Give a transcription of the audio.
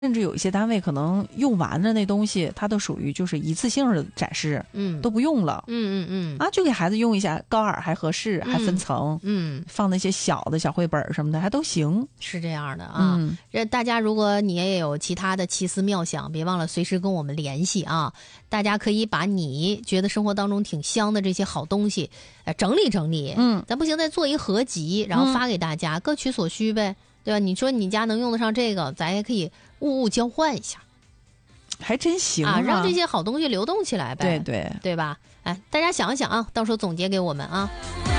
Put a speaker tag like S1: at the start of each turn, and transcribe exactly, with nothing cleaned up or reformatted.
S1: 甚至有一些单位可能用完的那东西，它都属于就是一次性的展示，
S2: 嗯，
S1: 都不用了，
S2: 嗯嗯嗯，
S1: 啊，就给孩子用一下，高耳还合适，还分层，
S2: 嗯，
S1: 放那些小的小绘本什么的还都行，
S2: 是这样的啊。
S1: 嗯，
S2: 这大家如果你也有其他的奇思妙想，别忘了随时跟我们联系啊。大家可以把你觉得生活当中挺香的这些好东西，呃，整理整理，
S1: 嗯，
S2: 咱不行再做一合集，然后发给大家，嗯、各取所需呗。对吧？你说你家能用得上这个，咱也可以物物交换一下，
S1: 还真行 啊,
S2: 啊，让这些好东西流动起来呗，
S1: 对对
S2: 对吧？哎，大家想一想啊，到时候总结给我们啊。